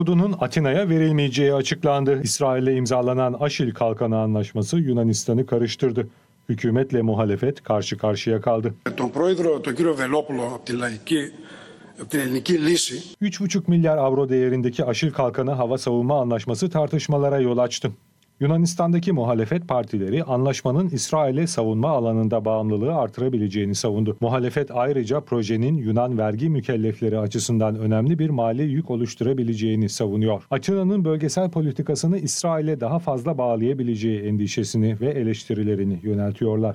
Ordunun Atina'ya verilmeyeceği açıklandı. İsrail'le imzalanan Aşil Kalkanı Anlaşması Yunanistan'ı karıştırdı. Hükümetle muhalefet karşı karşıya kaldı. 3,5 milyar avro değerindeki Aşil Kalkanı Hava Savunma Anlaşması tartışmalara yol açtı. Yunanistan'daki muhalefet partileri anlaşmanın İsrail'e savunma alanında bağımlılığı artırabileceğini savundu. Muhalefet ayrıca projenin Yunan vergi mükellefleri açısından önemli bir mali yük oluşturabileceğini savunuyor. Atina'nın bölgesel politikasını İsrail'e daha fazla bağlayabileceği endişesini ve eleştirilerini yöneltiyorlar.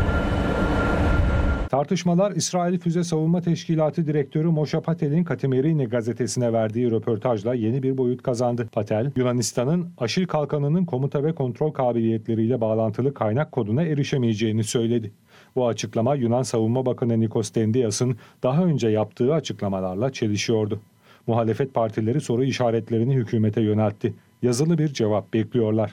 Tartışmalar İsrail Füze Savunma Teşkilatı Direktörü Moshe Patel'in Katemerini gazetesine verdiği röportajla yeni bir boyut kazandı. Patel, Yunanistan'ın Aşil Kalkanı'nın komuta ve kontrol kabiliyetleriyle bağlantılı kaynak koduna erişemeyeceğini söyledi. Bu açıklama Yunan Savunma Bakanı Nikos Dendias'ın daha önce yaptığı açıklamalarla çelişiyordu. Muhalefet partileri soru işaretlerini hükümete yöneltti. Yazılı bir cevap bekliyorlar.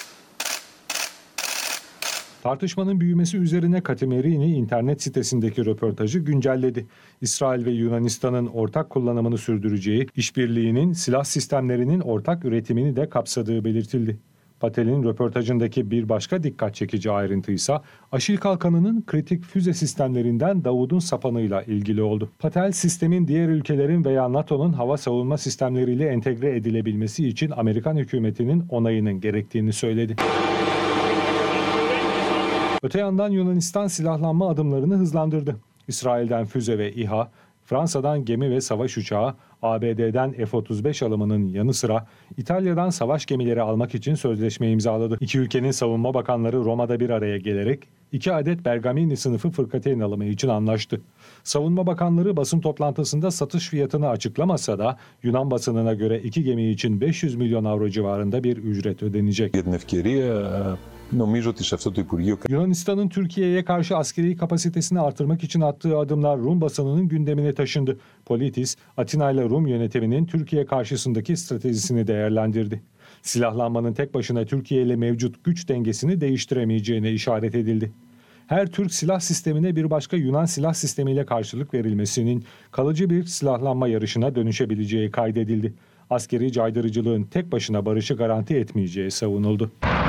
Tartışmanın büyümesi üzerine Katemerini internet sitesindeki röportajı güncelledi. İsrail ve Yunanistan'ın ortak kullanımını sürdüreceği, işbirliğinin silah sistemlerinin ortak üretimini de kapsadığı belirtildi. Patel'in röportajındaki bir başka dikkat çekici ayrıntıysa Aşil Kalkanı'nın kritik füze sistemlerinden Davud'un sapanıyla ilgili oldu. Patel, sistemin diğer ülkelerin veya NATO'nun hava savunma sistemleriyle entegre edilebilmesi için Amerikan hükümetinin onayının gerektiğini söyledi. Öte yandan Yunanistan silahlanma adımlarını hızlandırdı. İsrail'den füze ve İHA, Fransa'dan gemi ve savaş uçağı, ABD'den F-35 alımının yanı sıra İtalya'dan savaş gemileri almak için sözleşme imzaladı. İki ülkenin savunma bakanları Roma'da bir araya gelerek 2 adet Bergamini sınıfı fırkateyn alımı için anlaştı. Savunma bakanları basın toplantısında satış fiyatını açıklamasa da Yunan basınına göre 2 gemi için 500 milyon avro civarında bir ücret ödenecek. Yunanistan'ın Türkiye'ye karşı askeri kapasitesini artırmak için attığı adımlar Rum basınının gündemine taşındı. Politis, Atina ile Rum yönetiminin Türkiye karşısındaki stratejisini değerlendirdi. Silahlanmanın tek başına Türkiye ile mevcut güç dengesini değiştiremeyeceğine işaret edildi. Her Türk silah sistemine bir başka Yunan silah sistemiyle karşılık verilmesinin kalıcı bir silahlanma yarışına dönüşebileceği kaydedildi. Askeri caydırıcılığın tek başına barışı garanti etmeyeceği savunuldu.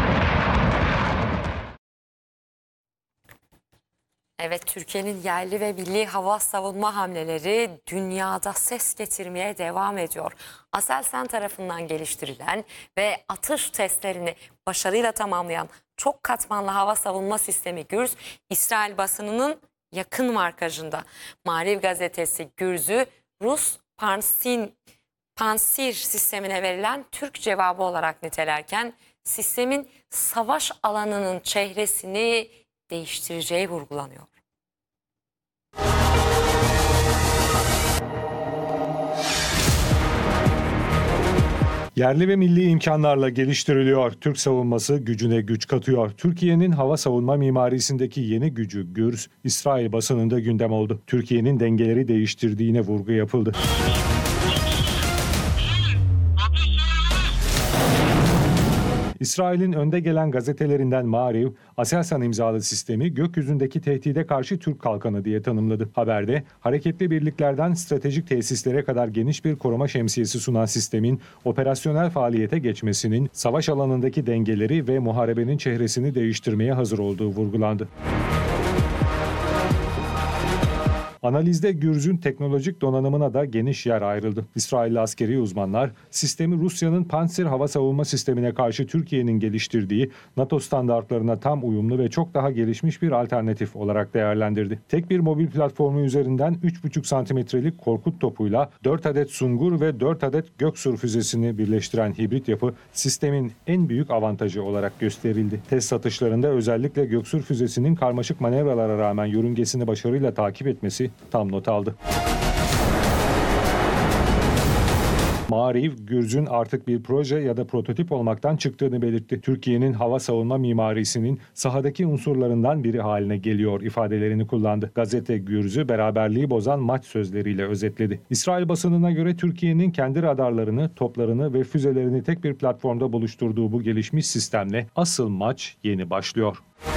Evet, Türkiye'nin yerli ve milli hava savunma hamleleri dünyada ses getirmeye devam ediyor. Aselsan tarafından geliştirilen ve atış testlerini başarıyla tamamlayan çok katmanlı hava savunma sistemi Gürz, İsrail basınının yakın markajında. Maariv gazetesi Gürz'ü Rus Pansir sistemine verilen Türk cevabı olarak nitelerken sistemin savaş alanının çehresini değiştireceği vurgulanıyor. Yerli ve milli imkanlarla geliştiriliyor. Türk savunması gücüne güç katıyor. Türkiye'nin hava savunma mimarisindeki yeni gücü Gürz, İsrail basınında gündem oldu. Türkiye'nin dengeleri değiştirdiğine vurgu yapıldı. İsrail'in önde gelen gazetelerinden Maariv, Aselsan imzalı sistemi gökyüzündeki tehdide karşı Türk kalkanı diye tanımladı. Haberde hareketli birliklerden stratejik tesislere kadar geniş bir koruma şemsiyesi sunan sistemin operasyonel faaliyete geçmesinin savaş alanındaki dengeleri ve muharebenin çehresini değiştirmeye hazır olduğu vurgulandı. Analizde Gürz'ün teknolojik donanımına da geniş yer ayrıldı. İsrailli askeri uzmanlar sistemi Rusya'nın Pantsir hava savunma sistemine karşı Türkiye'nin geliştirdiği NATO standartlarına tam uyumlu ve çok daha gelişmiş bir alternatif olarak değerlendirdi. Tek bir mobil platformu üzerinden 3,5 santimetrelik Korkut topuyla 4 adet Sungur ve 4 adet Göksur füzesini birleştiren hibrit yapı sistemin en büyük avantajı olarak gösterildi. Test atışlarında özellikle Göksur füzesinin karmaşık manevralara rağmen yörüngesini başarıyla takip etmesi tam not aldı. Maariv, Gürz'ün artık bir proje ya da prototip olmaktan çıktığını belirtti. Türkiye'nin hava savunma mimarisinin sahadaki unsurlarından biri haline geliyor ifadelerini kullandı. Gazete Gürz'ü beraberliği bozan maç sözleriyle özetledi. İsrail basınına göre Türkiye'nin kendi radarlarını, toplarını ve füzelerini tek bir platformda buluşturduğu bu gelişmiş sistemle asıl maç yeni başlıyor.